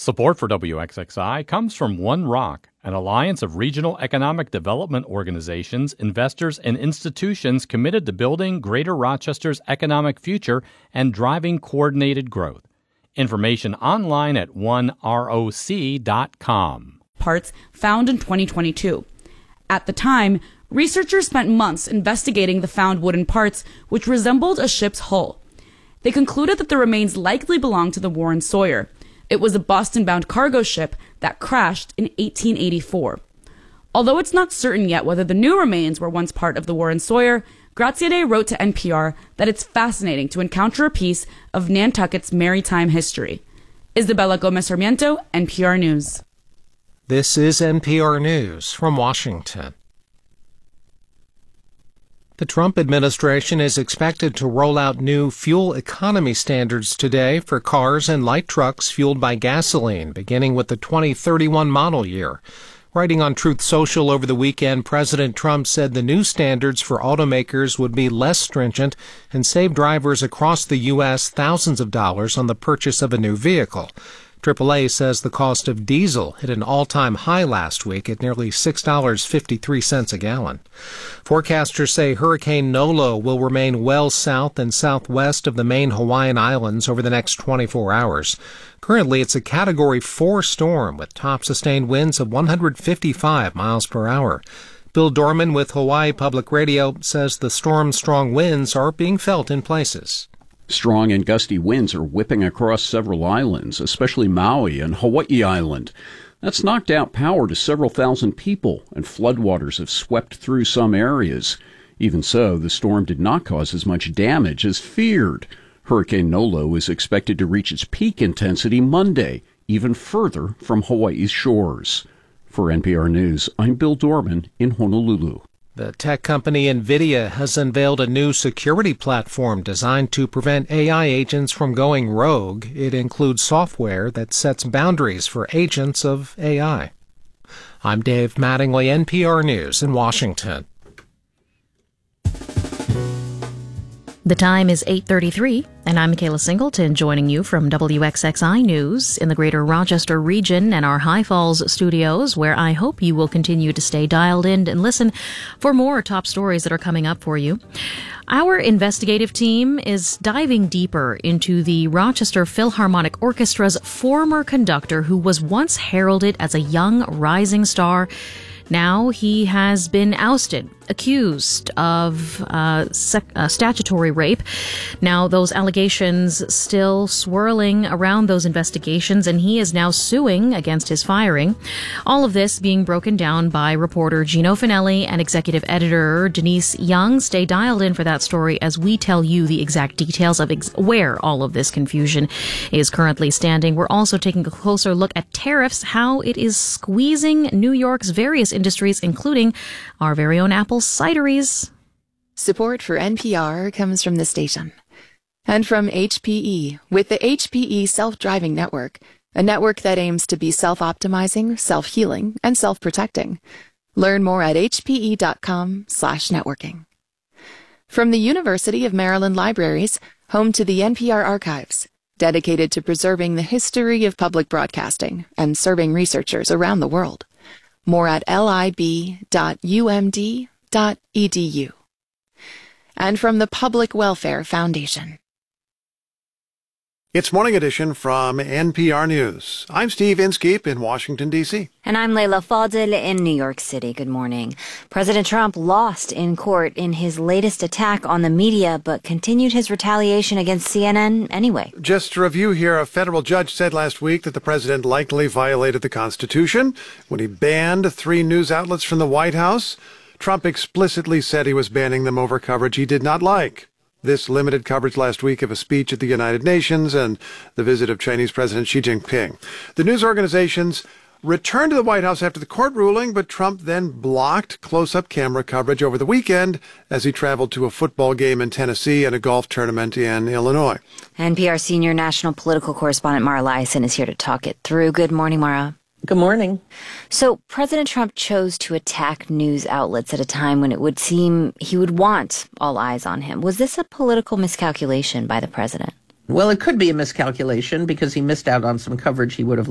Support for WXXI comes from One Rock, an alliance of regional economic development organizations, investors, and institutions committed to building Greater Rochester's economic future and driving coordinated growth. Information online at oneroc.com. Parts found in 2022. At the time, researchers spent months investigating the found wooden parts, which resembled a ship's hull. They concluded that the remains likely belonged to the Warren Sawyer. It was a Boston-bound cargo ship that crashed in 1884. Although it's not certain yet whether the new remains were once part of the Warren Sawyer, Graziadei wrote to NPR that it's fascinating to encounter a piece of Nantucket's maritime history. Isabella Gomez-Sarmiento, NPR News. This is NPR News from Washington. The Trump administration is expected to roll out new fuel economy standards today for cars and light trucks fueled by gasoline, beginning with the 2031 model year. Writing on Truth Social over the weekend, President Trump said the new standards for automakers would be less stringent and save drivers across the U.S. thousands of dollars on the purchase of a new vehicle. AAA says the cost of diesel hit an all-time high last week at nearly $6.53 a gallon. Forecasters say Hurricane Nolo will remain well south and southwest of the main Hawaiian Islands over the next 24 hours. Currently, it's a Category 4 storm with top sustained winds of 155 miles per hour. Bill Dorman with Hawaii Public Radio says the storm's strong winds are being felt in places. Strong and gusty winds are whipping across several islands, especially Maui and Hawaii Island. That's knocked out power to several thousand people, and floodwaters have swept through some areas. Even so, the storm did not cause as much damage as feared. Hurricane Nolo is expected to reach its peak intensity Monday, even further from Hawaii's shores. For NPR News, I'm Bill Dorman in Honolulu. The tech company NVIDIA has unveiled a new security platform designed to prevent AI agents from going rogue. It includes software that sets boundaries for agents of AI. I'm Dave Mattingly, NPR News in Washington. The time is 8:33, and I'm Michaela Singleton joining you from WXXI News in the Greater Rochester region and our High Falls studios, where I hope you will continue to stay dialed in and listen for more top stories that are coming up for you. Our investigative team is diving deeper into the Rochester Philharmonic Orchestra's former conductor who was once heralded as a young rising star. Now he has been ousted, accused of statutory rape. Now those allegations still swirling around those investigations, and he is now suing against his firing. All of this being broken down by reporter Gino Finelli and executive editor Denise Young. Stay dialed in for that story as we tell you the exact details of where all of this confusion is currently standing. We're also taking a closer look at tariffs, how it is squeezing New York's various industries, including our very own Apple cideries. Support for NPR comes from the station and from HPE with the HPE Self-Driving Network, a network that aims to be self-optimizing, self-healing, and self-protecting. Learn more at hpe.com/networking. From the University of Maryland Libraries, home to the NPR Archives, dedicated to preserving the history of public broadcasting and serving researchers around the world. More at lib.umd.edu. And from the Public Welfare Foundation. It's Morning Edition from NPR News. I'm Steve Inskeep in Washington, D.C. And I'm Leila Fadel in New York City. Good morning. President Trump lost in court in his latest attack on the media, but continued his retaliation against CNN anyway. Just to review here, a federal judge said last week that the president likely violated the Constitution when he banned 3 news outlets from the White House. Trump explicitly said he was banning them over coverage he did not like. This limited coverage last week of a speech at the United Nations and the visit of Chinese President Xi Jinping. The news organizations returned to the White House after the court ruling, but Trump then blocked close-up camera coverage over the weekend as he traveled to a football game in Tennessee and a golf tournament in Illinois. NPR senior national political correspondent Mara Liasson is here to talk it through. Good morning, Mara. Good morning. So President Trump chose to attack news outlets at a time when it would seem he would want all eyes on him. Was this a political miscalculation by the president? Well, it could be a miscalculation because he missed out on some coverage he would have